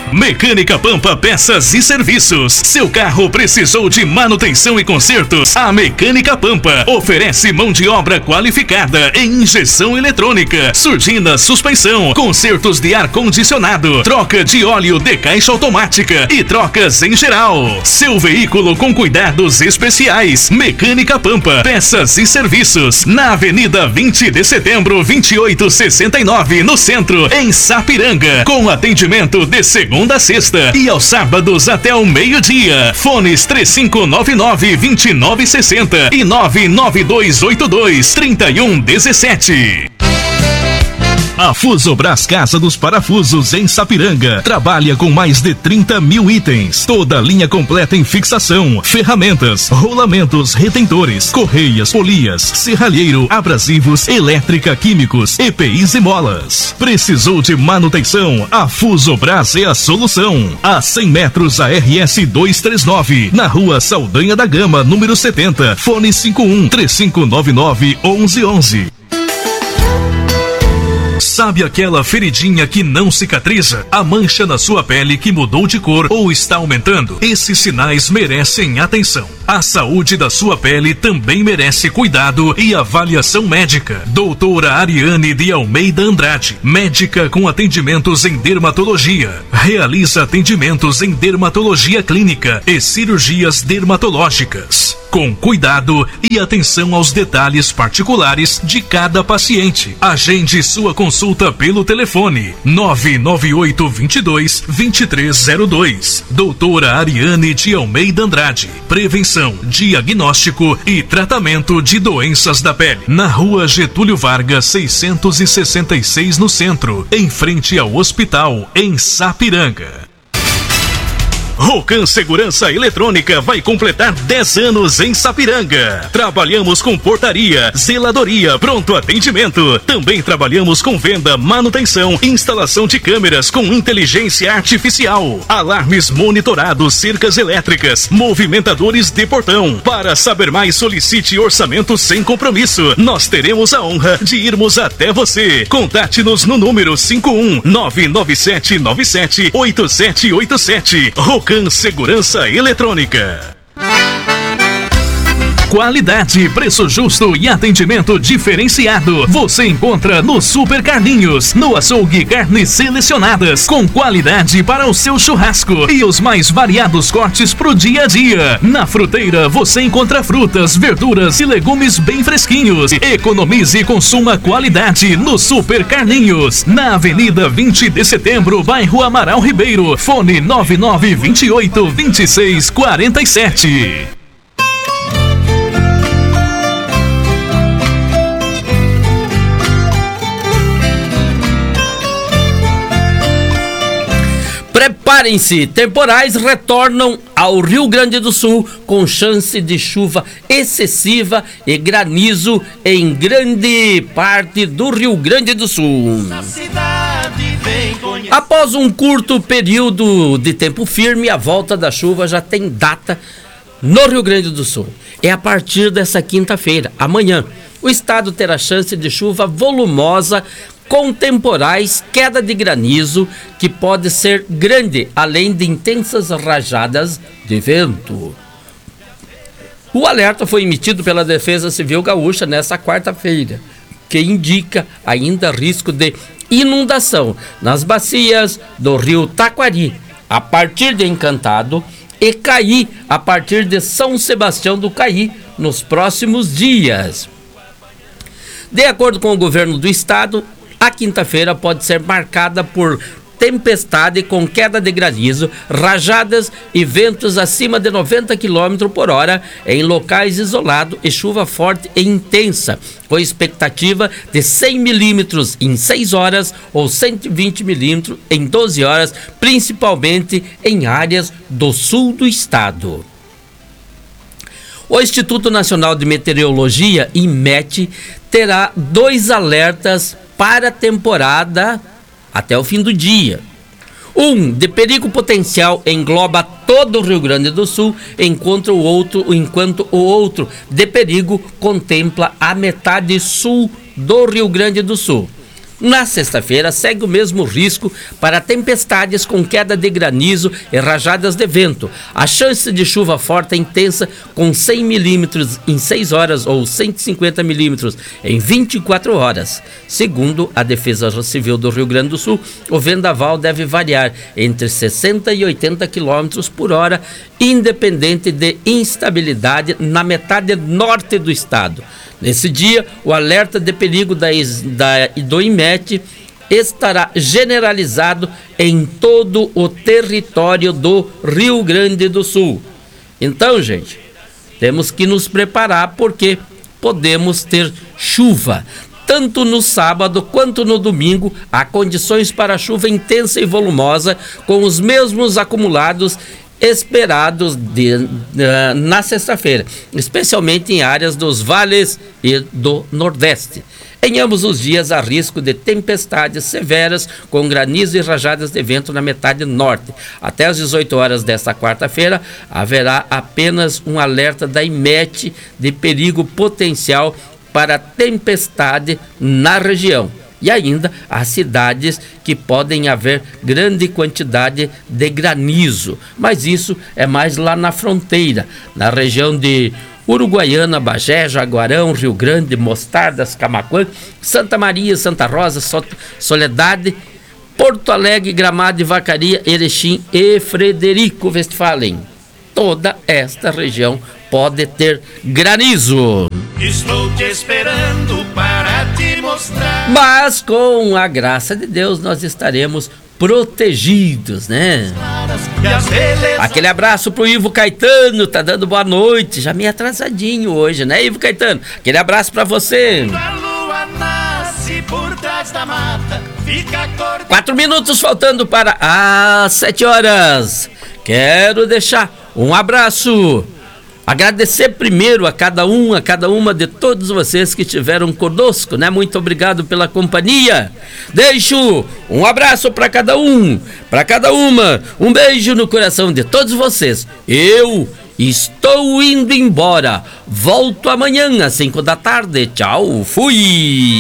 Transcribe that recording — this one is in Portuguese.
Mecânica Pampa Peças e Serviços. Seu carro precisou de manutenção e consertos? A Mecânica Pampa oferece mão de obra qualificada em injeção eletrônica, surdina, suspensão, consertos de ar-condicionado, troca de óleo de caixa automática e trocas em geral. Seu veículo com cuidados especiais. Mecânica Pampa Peças e Serviços. Na Avenida 20 de Setembro, 2869, no centro, em Sapiranga. Com atendimento de segunda a sexta e aos sábados até o meio-dia. Fones 3599-2960 e 99282-3117. A Fusobras Casa dos Parafusos em Sapiranga trabalha com mais de 30 mil itens. Toda linha completa em fixação, ferramentas, rolamentos, retentores, correias, polias, serralheiro, abrasivos, elétrica, químicos, EPIs e molas. Precisou de manutenção? A Fusobras é a solução. A 100 metros a RS 239, na Rua Saldanha da Gama, número 70. Fone 51-3599-1111. Sabe aquela feridinha que não cicatriza? A mancha na sua pele que mudou de cor ou está aumentando? Esses sinais merecem atenção. A saúde da sua pele também merece cuidado e avaliação médica. Doutora Ariane de Almeida Andrade, médica com atendimentos em dermatologia. Realiza atendimentos em dermatologia clínica e cirurgias dermatológicas, com cuidado e atenção aos detalhes particulares de cada paciente. Agende sua consulta pelo telefone 99822-2302. Doutora Ariane de Almeida Andrade. Prevenção, diagnóstico e tratamento de doenças da pele. Na Rua Getúlio Vargas, 666, no centro, em frente ao hospital, em Sapiranga. Rocan Segurança Eletrônica vai completar 10 anos em Sapiranga. Trabalhamos com portaria, zeladoria, pronto atendimento. Também trabalhamos com venda, manutenção, instalação de câmeras com inteligência artificial, alarmes monitorados, cercas elétricas, movimentadores de portão. Para saber mais, solicite orçamento sem compromisso. Nós teremos a honra de irmos até você. Contate-nos no número 51997978787. Rocan Segurança Eletrônica. Qualidade, preço justo e atendimento diferenciado você encontra no Super Carlinhos. No açougue, carnes selecionadas com qualidade para o seu churrasco e os mais variados cortes pro dia a dia. Na fruteira você encontra frutas, verduras e legumes bem fresquinhos. Economize e consuma qualidade no Super Carlinhos. Na Avenida 20 de Setembro, bairro Amaral Ribeiro. Fone 9928-2647. Preparem-se, temporais retornam ao Rio Grande do Sul com chance de chuva excessiva e granizo em grande parte do Rio Grande do Sul. Após um curto período de tempo firme, a volta da chuva já tem data no Rio Grande do Sul. É a partir dessa quinta-feira, amanhã. O estado terá chance de chuva volumosa com temporais, queda de granizo, que pode ser grande, além de intensas rajadas de vento. O alerta foi emitido pela Defesa Civil Gaúcha nesta quarta-feira, que indica ainda risco de inundação nas bacias do rio Taquari, a partir de Encantado, e Caí, a partir de São Sebastião do Caí, nos próximos dias. De acordo com o governo do estado, a quinta-feira pode ser marcada por tempestade com queda de granizo, rajadas e ventos acima de 90 km por hora em locais isolados e chuva forte e intensa, com expectativa de 100 milímetros em 6 horas ou 120 milímetros em 12 horas, principalmente em áreas do sul do estado. O Instituto Nacional de Meteorologia, INMET, terá 2 alertas para a temporada até o fim do dia. Um de perigo potencial engloba todo o Rio Grande do Sul, enquanto o outro de perigo contempla a metade sul do Rio Grande do Sul. Na sexta-feira, segue o mesmo risco para tempestades com queda de granizo e rajadas de vento. A chance de chuva forte é intensa, com 100 milímetros em 6 horas ou 150 milímetros em 24 horas. Segundo a Defesa Civil do Rio Grande do Sul, o vendaval deve variar entre 60 e 80 quilômetros por hora, independente de instabilidade na metade norte do estado. Nesse dia, o alerta de perigo do IMET estará generalizado em todo o território do Rio Grande do Sul. Então, gente, temos que nos preparar porque podemos ter chuva. Tanto no sábado quanto no domingo, há condições para chuva intensa e volumosa, com os mesmos acumulados esperados na sexta-feira, especialmente em áreas dos vales e do Nordeste. Em ambos os dias há risco de tempestades severas com granizo e rajadas de vento na metade norte. Até às 18 horas desta quarta-feira haverá apenas um alerta da IMET de perigo potencial para tempestade na região. E ainda há cidades que podem haver grande quantidade de granizo, mas isso é mais lá na fronteira, na região de Uruguaiana, Bagé, Jaguarão, Rio Grande, Mostardas, Camaquã, Santa Maria, Santa Rosa, Soledade, Porto Alegre, Gramado e Vacaria, Erechim e Frederico Westphalen. Toda esta região pode ter granizo. Estou te esperando para te mostrar. Mas com a graça de Deus nós estaremos protegidos, né? Aquele abraço pro Ivo Caetano, tá dando boa noite, já meio atrasadinho hoje, né, Ivo Caetano? Aquele abraço pra você. A lua nasce por trás da mata, fica 4 minutos faltando para as 7 horas. Quero deixar um abraço, agradecer primeiro a cada uma de todos vocês que estiveram conosco, né? Muito obrigado pela companhia. Deixo um abraço para cada uma, um beijo no coração de todos vocês. Eu estou indo embora, volto amanhã às 5 da tarde. Tchau, fui!